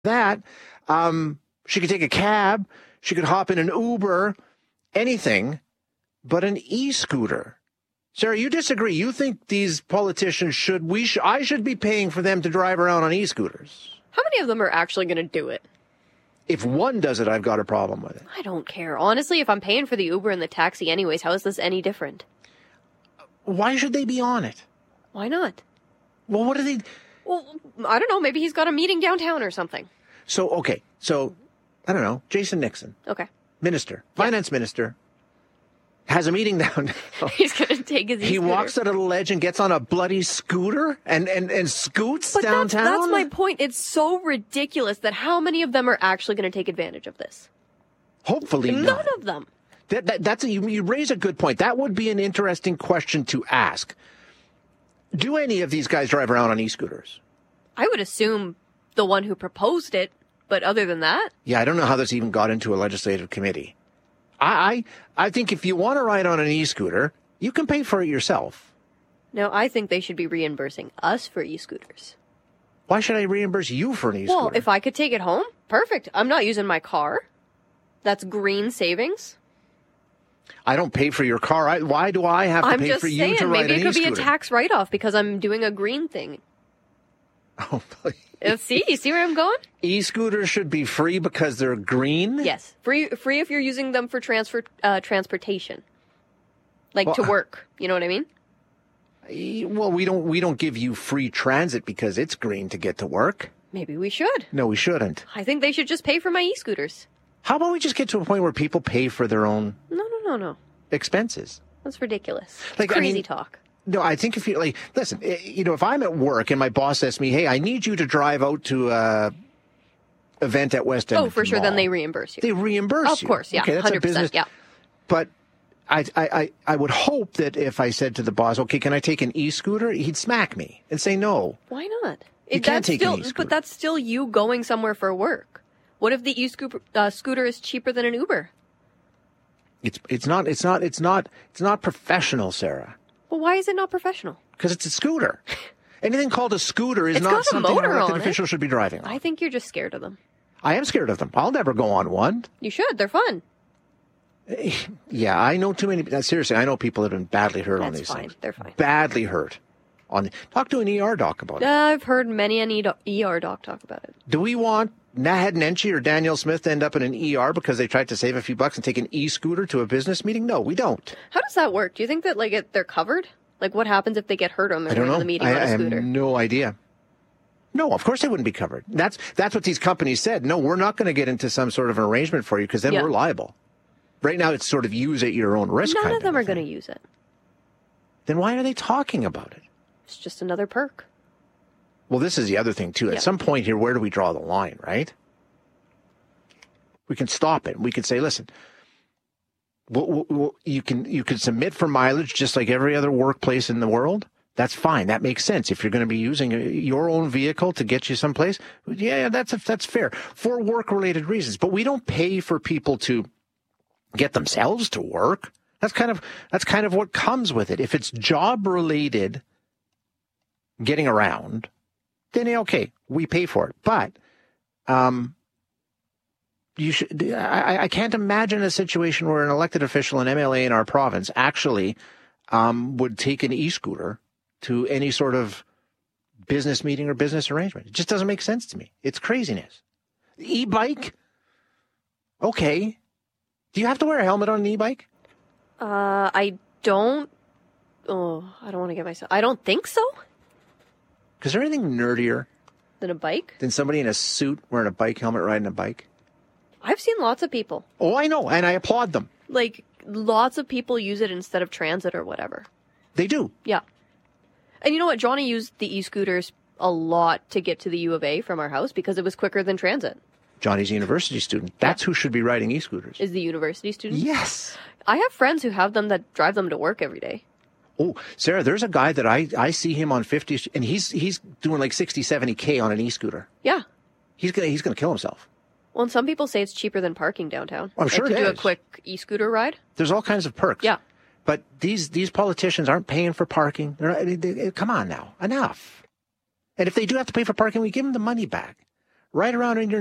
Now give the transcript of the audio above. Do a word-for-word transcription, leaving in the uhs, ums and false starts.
that, um, she could take a cab, she could hop in an Uber, anything but an e-scooter. Sarah, you disagree. You think these politicians should, we sh- I should be paying for them to drive around on e-scooters. How many of them are actually going to do it? If one does it, I've got a problem with it. I don't care. Honestly, if I'm paying for the Uber and the taxi anyways, how is this any different? Why should they be on it? Why not? Well, what do they... Well, I don't know. Maybe he's got a meeting downtown or something. So, okay. So, I don't know. Jason Nixon. Okay. Minister. Finance yep. minister. Has a meeting down. He's going to take his e-scooter. He walks out of the ledge and gets on a bloody scooter and, and, and scoots but downtown? That's, that's my point. It's so ridiculous that how many of them are actually going to take advantage of this? Hopefully None not. of them. That, that, that's a, you, you raise a good point. That would be an interesting question to ask. Do any of these guys drive around on e-scooters? I would assume the one who proposed it, but other than that? Yeah, I don't know how this even got into a legislative committee. I, I I think if you want to ride on an e-scooter, you can pay for it yourself. No, I think they should be reimbursing us for e-scooters. Why should I reimburse you for an e-scooter? Well, if I could take it home, perfect. I'm not using my car. That's green savings. I don't pay for your car. I, why do I have to I'm pay just for you saying, to ride maybe an it could e-scooter? be a tax write-off because I'm doing a green thing. Oh, please. Uh, see? You see where I'm going? E-scooters should be free because they're green? Yes. Free free if you're using them for transfer uh, transportation. Like well, to work. You know what I mean? Well, we don't we don't give you free transit because it's green to get to work. Maybe we should. No, we shouldn't. I think they should just pay for my e-scooters. How about we just get to a point where people pay for their own No, no, no, no. expenses? That's ridiculous. Like, It's crazy I mean, talk. No, I think if you, like, listen, you know, if I'm at work and my boss says to me, hey, I need you to drive out to a event at West End. Oh, for sure, Mall. then they reimburse you. They reimburse you. Of course, yeah. Okay, that's one hundred percent, a business. yeah. But I, I, I, I would hope that if I said to the boss, okay, can I take an e-scooter? He'd smack me and say no. Why not? You It, can't that's take still, an e-scooter. But that's still you going somewhere for work. What if the e-scooter uh, scooter is cheaper than an Uber? It's it's not it's not it's not it's not professional, Sarah. Well, why is it not professional? Because it's a scooter. Anything called a scooter is It's not got a something an motor elected on it. official should be driving on. I think you're just scared of them. I am scared of them. I'll never go on one. You should. They're fun. Yeah, I know too many. Seriously, I know people that have been badly hurt on That's these fine. things. They're fine. Badly hurt. On talk to an E R doc about it. I've heard many an E R doc talk about it. Do we want Nahad Nenshi or Daniel Smith to end up in an E R because they tried to save a few bucks and take an e-scooter to a business meeting? No, we don't. How does that work? Do you think that like it, they're covered? Like what happens if they get hurt on I their don't way know. to the meeting I, on a I scooter? have no idea. No, of course they wouldn't be covered. That's that's what these companies said. No, we're not going to get into some sort of an arrangement for you because then Yeah. we're liable. Right now, it's sort of use at your own risk. None kind of them a are going to thing. use it. Then why are they talking about it? It's just another perk. Well, this is the other thing, too. At Yeah. some point here, where do we draw the line, right? We can stop it. We can say, listen, we'll, we'll, you can you can submit for mileage just like every other workplace in the world. That's fine. That makes sense. If you're going to be using your own vehicle to get you someplace, yeah, that's that's fair for work-related reasons. But we don't pay for people to get themselves to work. That's kind of that's kind of what comes with it. If it's job-related, getting around, then okay, we pay for it. But um, you should. I, I can't imagine a situation where an elected official, an M L A in our province, actually um, would take an e-scooter to any sort of business meeting or business arrangement. It just doesn't make sense to me. It's craziness. E-bike? Okay. Do you have to wear a helmet on an e-bike? Uh, I don't. Oh, I don't want to get myself. I don't think so. Is there anything nerdier Than a bike? than somebody in a suit wearing a bike helmet riding a bike? I've seen lots of people. Oh, I know, and I applaud them. Like, lots of people use it instead of transit or whatever. They do. Yeah. And you know what? Johnny used the e-scooters a lot to get to the U of A from our house because it was quicker than transit. Johnny's a university student. That's who should be riding e-scooters. Is the university student? Yes. I have friends who have them that drive them to work every day. Oh, Sarah, there's a guy that I, I see him on fifty, and he's he's doing like sixty, seventy K on an e-scooter. Yeah. He's gonna he's gonna kill himself. Well, and some people say it's cheaper than parking downtown. I'm like sure to it do a is. quick e-scooter ride. There's all kinds of perks. Yeah. But these these politicians aren't paying for parking. They're not, they, they, come on now, enough. And if they do have to pay for parking, we give them the money back. right around in your